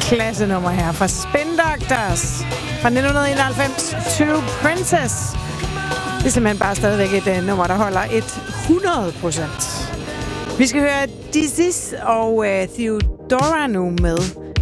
klasse nummer her fra Spin Doctors fra 1991, True Princess. Det er simpelthen bare stadigvæk et nummer, der holder 100%. Vi skal høre Disease og Theodora nu med